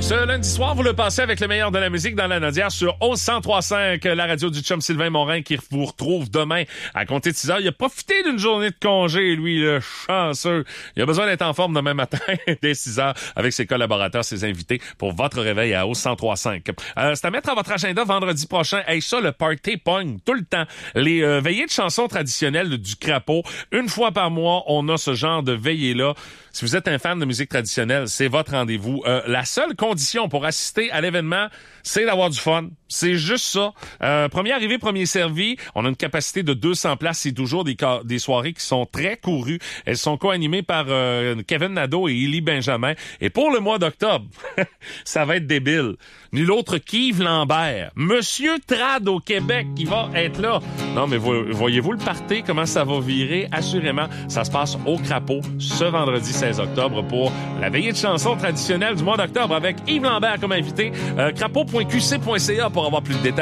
Ce lundi soir, vous le passez avec le meilleur de la musique dans la Nodière sur 103.5, la radio du chum Sylvain Morin qui vous retrouve demain à compter de 6 heures. Il a profité d'une journée de congé, lui, le chanceux. Il a besoin d'être en forme demain matin dès 6 heures avec ses collaborateurs, ses invités pour votre réveil à 103.5. C'est à mettre à votre agenda vendredi prochain. Hey, ça, le party pogne tout le temps. Les veillées de chansons traditionnelles du Crapaud. Une fois par mois, on a ce genre de veillée-là. Si vous êtes un fan de musique traditionnelle, c'est votre rendez-vous. La seule condition pour assister à l'événement, c'est d'avoir du fun. C'est juste ça. Premier arrivé, premier servi. On a une capacité de 200 places. C'est toujours des soirées qui sont très courues. Elles sont co-animées par Kevin Nadeau et Élie Benjamin. Et pour le mois d'octobre, ça va être débile. Nul autre qu'Yves Lambert. Monsieur Trad au Québec qui va être là. Non, mais voyez-vous le party, comment ça va virer? Assurément, ça se passe au Crapaud ce vendredi 16 octobre pour la veillée de chansons traditionnelle du mois d'octobre avec Yves Lambert comme invité. Crapaud.qc.ca pour avoir plus de détails.